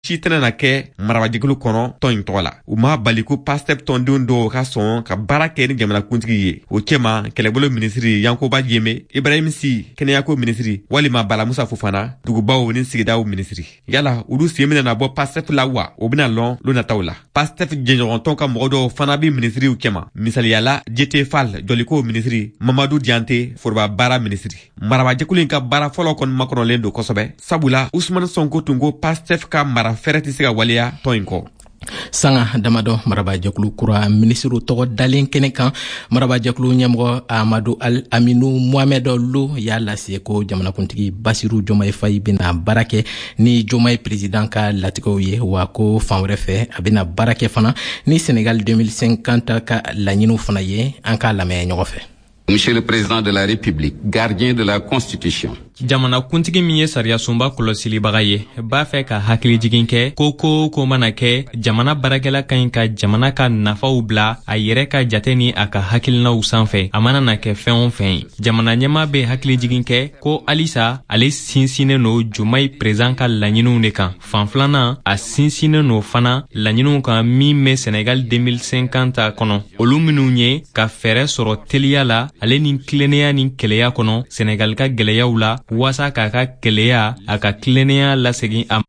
ci tɛna na kɛ marabajɛkulu kɔnɔ tɔn in tɔgɔ la. U ma bali ko PASTEF tɔndenw dɔw ka sɔn ka baara kɛ ni jamanakuntigi ye. O cɛma kɛlɛbolo minisiri Yankoba Jeme, Ibrahim Sy kɛnɛyako minisiri walima Bala Musa Fofana dugubaw ni sigidaw minisiri. Yala olu sen bɛna bɔ PASTEF la wa o bɛna lɔn lo nataw la. PASTEF jɛɲɔgɔntɔn ka mɔgɔ dɔw fana bi minisiriw cɛma. Misaliyala JT Fall jɔliko minisiri, Mamadou Diante foroba baara minisiri. Marabajɛkulu in ka baara fɔlɔ kɔni makɔnɔlen don kosɛbɛ. Sabula Ousmane Sonko tun ko PASTEF ka mara fɛrɛ tɛ se ka waleya tɔn in kɔ. Sanga damadɔ marabajɛkulu kura minisiriw tɔgɔ dalen kɛnɛ kan marabajɛkulu ɲɛmɔgɔ Amadou Aminu Mohamed Lo y'a lase ko jamanakuntigi Basiru Jomaye Faye bɛna baara kɛ ni Jomaye président ka latigɛw ye wa ko fan wɛrɛ fɛ a bɛna baara kɛ fana ni Sénégal 2050 ka laɲiniw fana ye. An ka lamɛn ɲɔgɔn fɛ. Monsieur le Président de la République, gardien de la Constitution. Jamana kuntigi min ye sariya sunba kɔlɔsilibaga ye b'a fɛ ka hakili jigin kɛ ko mana kɛ jamana barakɛla kan ka jamana ka nafaw bila a yɛrɛ ka jate ni a ka hakilinaw sanfɛ a mana na kɛ fɛn o fɛn ye. Jamana ɲɛma bɛ hakili jigin kɛ ko alisa ale sinsinnen no Jomaye président ka laɲiniw de kan. Fan filanan a sinsinnen no fana laɲiniw kan min bɛ Sénégal 2050 kɔnɔ. Olu minnu ye ka fɛɛrɛ sɔrɔ teliya la ale ni tilennenya ni kɛlɛya kɔnɔ Sénégal ka gɛlɛyaw la wasa k'a ka kɛlɛya a ka tilennenya lasegin a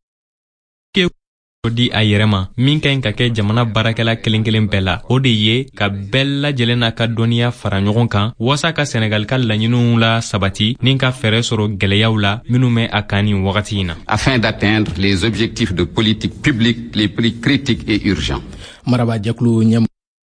di a yɛrɛ ma min ka ɲi ka kɛ jamana baarakɛla kelen kelen bɛɛ la. O de ye ka bɛɛ lajɛlen n'a ka dɔnniya fara ɲɔgɔn kan wasa ka Sénégal ka laɲiniw la sabati ni ka fɛɛrɛ sɔrɔ gɛlɛyaw la minnu bɛ a kan nin wagati in na. Afin d'atteindre les objectifs de politique publique les plus critiques et urgents. Marabajɛkulu ɲɛmɔgɔ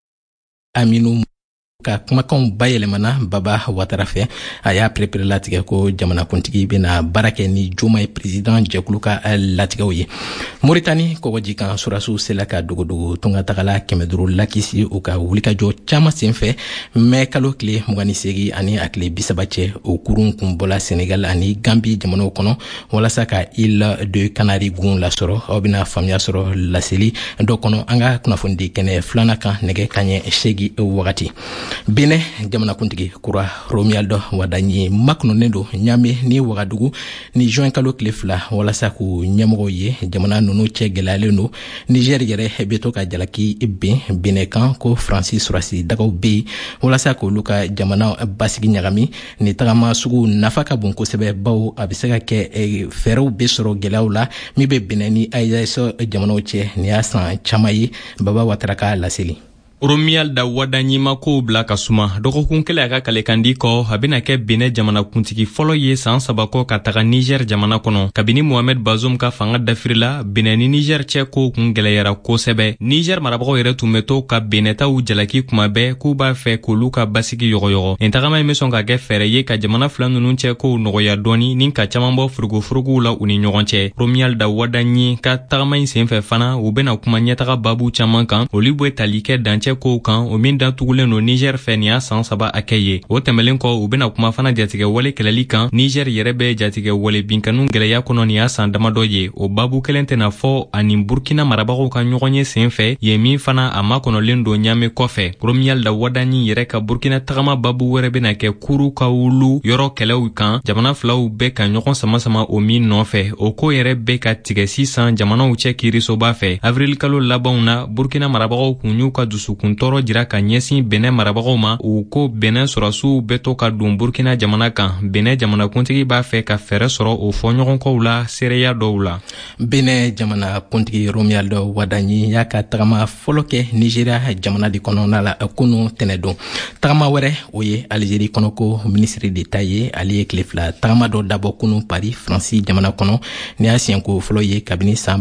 Aminu ka kumakanw bayɛlɛmana Baba Watara fɛ a y'a prépare latigɛ ko jamanakuntigi bɛna baara kɛ ni Jomaye président jɛkulu ka latigɛw ye. Mauritanie kɔgɔji kan surasiw sela ka dogodogo tungatagala 500 lakisi u ka wulikajɔ caman senfɛ mais kalo tile 28 ani a tile 30 cɛ o kurun kun bɔla Sénégal ani Gambie jamanaw kɔnɔ walasa ka île de Canari gun lasɔrɔ. Aw bɛna faamuya sɔrɔ laseli dɔ kɔnɔ an ka kunnafoni kɛnɛ filanan kan nɛgɛ kaɲɛ 8 wagati. Benin jamanakuntigi kura Romualdo Wadanyi maknonen do ɲame ni Wagadugu ni juin kalo tile 2 walasa k'u ɲɛmɔgɔw ye jamana nunu cɛ gɛlɛyalen do. Niger yɛrɛ bɛ to ka jalaki ben Benin kan ko Francis Surasi dagaw be walasa k'olu ka jamana basigi ɲagami ni tagama sugu nafa ka bon kosɛbɛ baw a bɛ se ka kɛ fɛɛrɛw bɛ sɔrɔ gɛlɛyaw la min bɛ Benin ni AES jamanaw cɛ ni y'a san caman ye. Baba Watara ka laseli. Romualdo Wadanyi ma kow bila ka suma dɔgɔkun kelen a ka kalekandi kɔ a bɛna kɛ Benin jamanakuntigi fɔlɔ ye san 3 kɔ ka taga Niger jamana kɔnɔ. Kabini Mohamed Bazoum ka fanga dafirila Benin ni Niger cɛ kow kun gɛlɛyara kosɛbɛ. Niger marabagaw yɛrɛ tun bɛ to ka Benintaw jalaki kuma bɛɛ k'u b'a fɛ k'olu ka basigi yɔgɔyɔgɔ. Nin tagama in bɛ sɔn ka kɛ fɛɛrɛ ye ka jamana fila ninnu cɛ kow nɔgɔya dɔɔni ni ka caman bɔ furugufuruguw la u ni ɲɔgɔn cɛ. Romualdo Wadanyi ka tagama in senfɛ fana u bɛna kuma ɲɛtaga babu caman kan olu bɛ tali kɛ dancɛ kow kan o min datugulen no Niger fɛ ni y'a san 3 a kɛ ye. O tɛmɛlen kɔ u bɛna kuma fana jatigɛ wale kɛlɛli kan Niger yɛrɛ bɛ jatigɛ wale binkanu gɛlɛya kɔnɔ ni y'a san damadɔ ye. O babu kelen tɛna fɔ ani Burkina marabagaw ka ɲɔgɔn ye senfɛ ye min fana a makɔnɔlen do ɲame kɔfɛ. Romualdo Wadanyi yɛrɛ ka Burkina tagama babu wɛrɛ bɛna kɛ kuru ka wulu yɔrɔ kɛlɛw kan jamana filaw bɛ ka ɲɔgɔn sama o min nɔfɛ. O ko yɛrɛ bɛ ka tigɛ sisan jamanaw cɛ kiirisoba fɛ. Avril kalo labanw na Burkina marabagaw kun y'u ka dusukun tɔɔrɔ jira ka ɲɛsin Benin marabagaw ma u ko Benin sɔrɔsiw bɛ to ka don Burkina jamana kan. Benin jamanakuntigi b'a fɛ ka fɛɛrɛ sɔrɔ o fɔɲɔgɔnkɔw la seereya dɔw la. Benin jamanakuntigi Romualdo Wadanyi y'a ka tagama fɔlɔ kɛ Nigeria jamana de kɔnɔna la kunu tɛnɛ don. Tagama wɛrɛ o ye Algérie kɔnɔ ko ministre d'État ye ale ye tile 2 tagama dɔ dabɔ kunu Paris France jamana kɔnɔ ni y'a siɲɛko fɔlɔ ye kabini san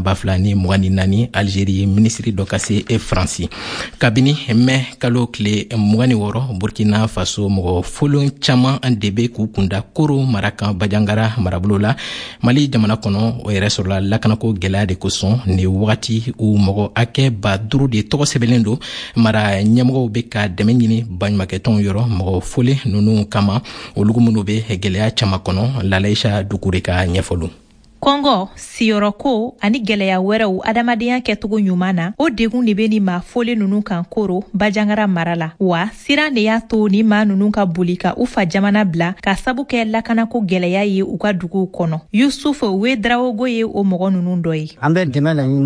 2024 Algérie ye ministre dɔ ka se France. Kabini mai kalo tile 26 Burkina Faso mɔgɔ folon caman de bɛ k'u kunda Koro marakan Bajangara marabolo la. Mali jamana kɔnɔ o yɛrɛ sɔrɔla lakanako gɛlɛya de kosɔn ni wagati u mɔgɔ hakɛ 5000 de tɔgɔ sɛbɛnlen don. Mara ɲɛmɔgɔw bɛ ka dɛmɛ ɲini baɲumankɛtɔnw yɔrɔ mɔgɔ folen ninnu kama olu minnu bɛ gɛlɛya caman kɔnɔ. Lalaisha Dukure ka ɲɛfɔlu. Kɔngɔ, siyɔrɔko ani gɛlɛya wɛrɛw adamadenya kɛcogo ɲuman na, o degun de bɛ ni maa fɔlen ninnu kan Koro, Bajangara mara la. Wa siran de y'a to ni maa ninnu ka boli ka u fa jamana bila ka sabu kɛ lakanako gɛlɛya ye u ka duguw kɔnɔ. Yusufu Wedrawogo ye o mɔgɔ ninnu dɔ ye. An bɛ dɛmɛ la